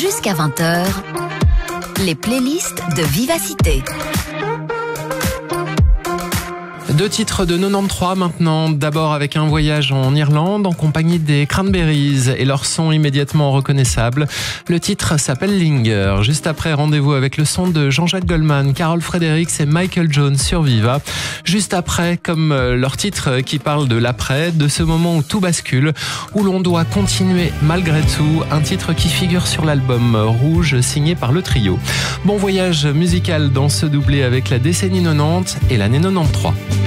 Jusqu'à 20h, les playlists de Vivacité. 2 titres de 93 maintenant. D'abord avec un voyage en Irlande en compagnie des Cranberries et leur son immédiatement reconnaissable. Le titre s'appelle Linger. Juste après, rendez-vous avec le son de Jean-Jacques Goldman, Carol Fredericks et Michael Jones sur Viva. Juste après, comme leur titre qui parle de l'après, de ce moment où tout bascule, où l'on doit continuer malgré tout. Un titre qui figure sur l'album Rouge signé par le trio. Bon voyage musical dans ce doublé avec la décennie 90 et l'année 93.